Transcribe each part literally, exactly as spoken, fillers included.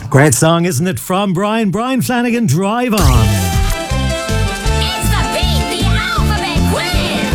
Great song, isn't it? From Brian. Brian Flanagan, Drive On. It's the Beat the Alphabet Quiz.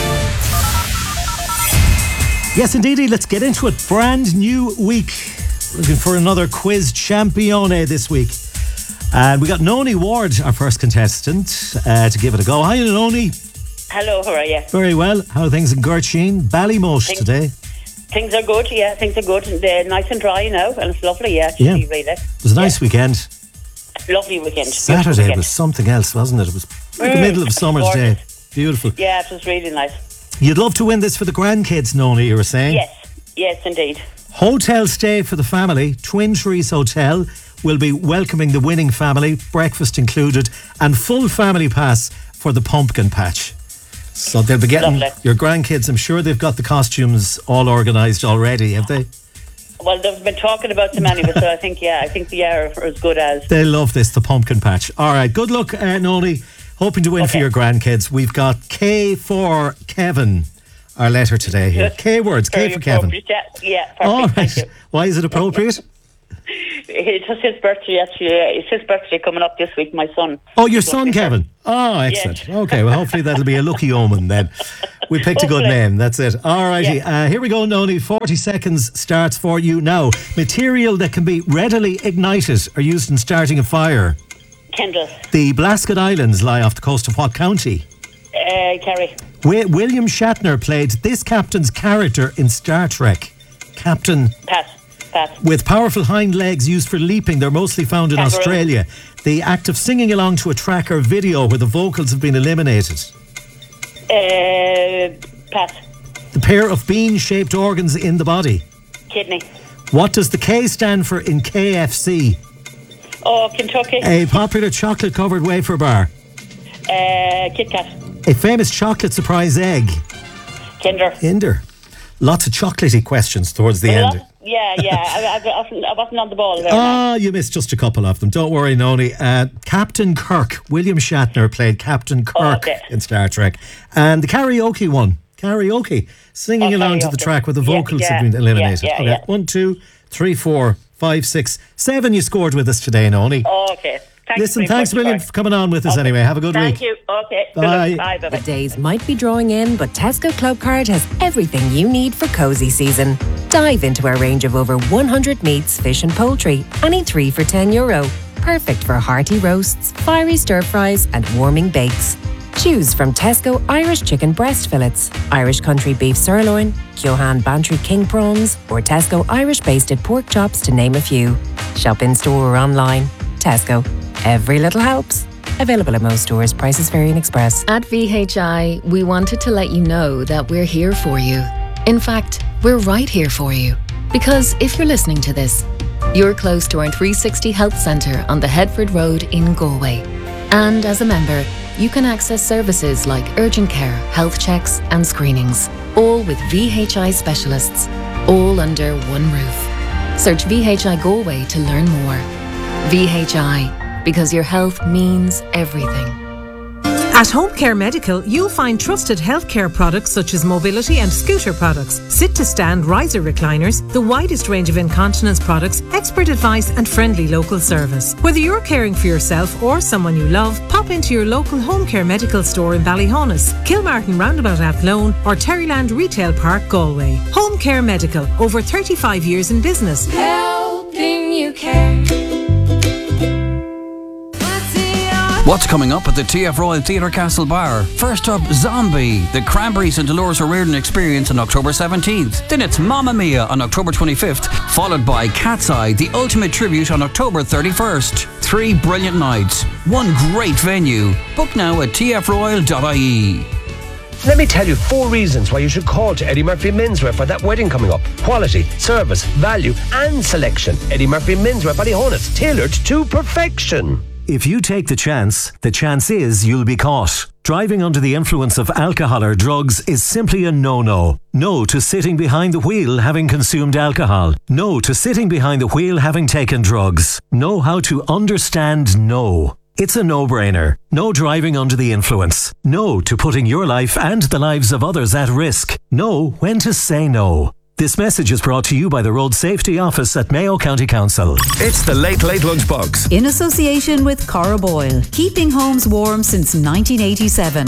Yes, indeedy. Let's get into it. Brand new week. Looking for another quiz champione this week. And we got Noni Ward, our first contestant, uh, to give it a go. Hi, Noni. Hello, how are you? Very well. How are things in Gertsheen? Ballymote Things, today? Things are good, yeah. Things are good. They're nice and dry now, and it's lovely, yeah. Yeah. Really. It was a nice yeah. weekend. Lovely weekend. Saturday weekend. was something else, wasn't it? It was like mm, the middle of summer's gorgeous. day. Beautiful. Yeah, it was really nice. You'd love to win this for the grandkids, Noni, you were saying? Yes, yes, indeed. Hotel stay for the family. Twin Trees Hotel will be welcoming the winning family, breakfast included, and full family pass for the pumpkin patch. So they'll be getting Lovely. your grandkids. I'm sure they've got the costumes all organised already, have they? Well, they've been talking about them anyway, so I think, yeah, I think they are as good as. They love this, the pumpkin patch. All right, good luck, uh, Noni. Hoping to win Okay. for your grandkids. We've got K for Kevin, our letter today here. K words, K Very for Kevin. appropriate, Yeah, yeah, perfect. All Thank right. you. Why is it appropriate? It was his birthday yesterday. It's his birthday coming up this week, my son. Oh, your son, Kevin. Oh, excellent. Yes. Okay, well, hopefully that'll be a lucky omen then. We picked a good Hopefully. name. That's it. All righty. Yeah. Uh, here we go, Noni. forty seconds starts for you now. Material that can be readily ignited are used in starting a fire. Kendall. The Blasket Islands lie off the coast of what county? Uh, Kerry. Wi- William Shatner played this captain's character in Star Trek. Captain Pat. Pat. with powerful hind legs used for leaping. They're mostly found in Kangaroo. Australia. The act of singing along to a track or video where the vocals have been eliminated. Uh, Pat. The pair of bean-shaped organs in the body. Kidney. What does the K stand for in K F C? Oh, Kentucky. A popular chocolate-covered wafer bar. Uh, Kit Kat. A famous chocolate surprise egg. Kinder. Kinder. Lots of chocolatey questions towards the Well, end. Yeah, yeah. I, I, I, wasn't, I wasn't on the ball there. Ah, you missed just a couple of them. Don't worry, Noni. Uh, Captain Kirk. William Shatner played Captain Kirk Okay. in Star Trek. And the karaoke one. Karaoke. Singing Oh, along to the karaoke. track where the Yeah, vocals yeah, have been eliminated. yeah, yeah, okay. yeah. One, two, three, four, five, six, seven you scored with us today, Noni. Oh, okay. Thanks Listen, very thanks a much, million Bart. for coming on with us Okay. anyway. Have a good Thank week. you. Okay. Good Bye. luck. Bye. Bye. The days might be drawing in, but Tesco Clubcard has everything you need for cosy season. Dive into our range of over one hundred meats, fish and poultry, any three for ten euro. Perfect for hearty roasts, fiery stir fries and warming bakes. Choose from Tesco Irish chicken breast fillets, Irish country beef sirloin, Kyohan Bantry king prawns, or Tesco Irish basted pork chops, to name a few. Shop in store or online. Tesco. Every little helps. Available at most stores. Prices vary in Express. At V H I, we wanted to let you know that we're here for you. In fact, we're right here for you. Because if you're listening to this, you're close to our three sixty Health Centre on the Headford Road in Galway. And as a member, you can access services like urgent care, health checks and screenings, all with V H I specialists, all under one roof. Search V H I Galway to learn more. V H I, because your health means everything. At Home Care Medical, you'll find trusted healthcare products such as mobility and scooter products, sit-to-stand riser recliners, the widest range of incontinence products, expert advice and friendly local service. Whether you're caring for yourself or someone you love, pop into your local Home Care Medical store in Ballyhonus, Kilmartin Roundabout Athlone or Terryland Retail Park, Galway. Home Care Medical, over thirty-five years in business. Helping you care. What's coming up at the T F Royal Theatre Castlebar? First up, Zombie, the Cranberries and Dolores O'Riordan Experience on October seventeenth. Then it's Mamma Mia on October twenty-fifth, followed by Cat's Eye, the ultimate tribute on October thirty-first. Three brilliant nights, one great venue. Book now at t f royal dot i e. Let me tell you four reasons why you should call to Eddie Murphy Menswear for that wedding coming up. Quality, service, value and selection. Eddie Murphy Menswear, Ballyhonus, tailored to perfection. If you take the chance, the chance is you'll be caught. Driving under the influence of alcohol or drugs is simply a no-no. No to sitting behind the wheel having consumed alcohol. No to sitting behind the wheel having taken drugs. Know how to understand no. It's a no-brainer. No driving under the influence. No to putting your life and the lives of others at risk. Know when to say no. This message is brought to you by the Road Safety Office at Mayo County Council. It's the Late Late Lunchbox. In association with Cora Boyle, keeping homes warm since nineteen eighty-seven.